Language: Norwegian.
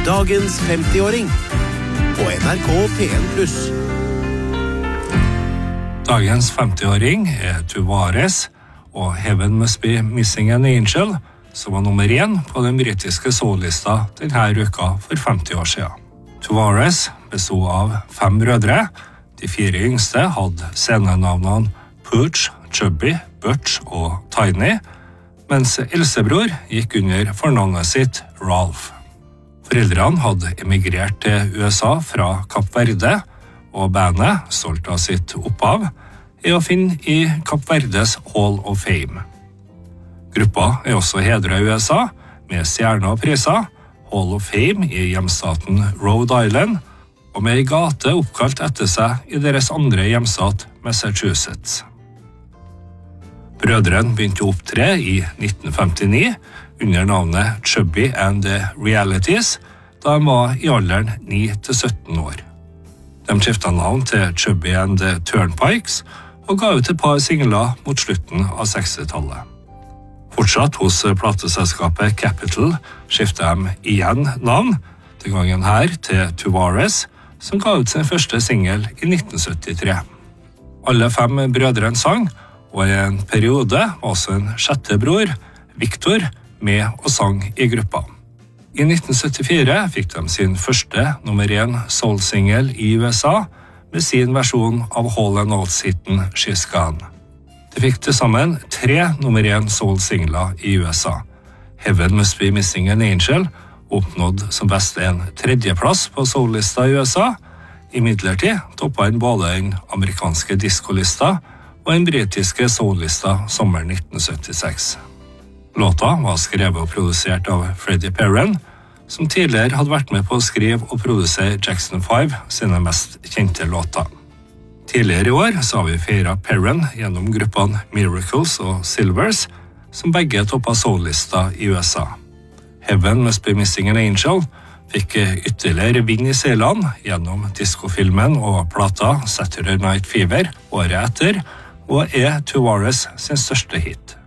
Dagens 50-åring på NRK P1+. Dagens 50-åring Tuvares og Heaven Must Be Missing an Angel, som var nummer 1 på den britiske soul-lista denne uka for 50 år siden. Tuvares bestod av 5 brødre. De 4 yngste hadde scenenavnene Pooch, Chubby, Butch og Tiny, mens eldstebror gikk under fornavnet sitt Ralph. Foreldrene hadde emigrert til USA fra Kapp Verde, og bandet, stolt av sitt opphav, å finne i Kapp Verdes Hall of Fame. Gruppa også hedret i USA med stjerner og priser, Hall of Fame i hjemstaten Rhode Island, og med en gate oppkalt etter seg i deres andre hjemstat Massachusetts. Brødrene begynte å opptre i 1959 under navnet Chubby and the Realities, da de var i alderen 9-17 år. De skiftet navn til Chubby and the Turnpikes og ga ut et par singler mot slutten av 60-tallet. Fortsatt hos plateselskapet Capitol skiftet de igjen navn, den gangen her til Tuvares, som ga ut sin første singel i 1973. Alle 5 brødrene sang, og i en periode var også en 6. bror, Victor, med og sang i gruppa. I 1974 fikk de sin første nummer 1 soul-singel i USA med sin versjon av Hall & Oates-hitten She's Gone. De fikk til sammen 3 nummer 1 soul-singler i USA. Heaven Must Be Missing an Angel oppnådde som best en 3. plass på soul-lista i USA. Imidlertid toppet den både den amerikanske diskolista og den britiske soul-lista sommeren 1976. Låta var skrevet og produsert av Freddie Perren, som tidligere hadde vært med på å skrive og produsere Jackson 5 sine mest kjente låter. Tidligere i år så har vi feiret Perren gjennom gruppene Miracles og Silvers, som begge toppet soul-lista i USA. Heaven Must Be Missing an Angel fikk ytterligere vind i seilene gjennom diskofilmen og plata Saturday Night Fever året etter, og Tuvares sin største hit.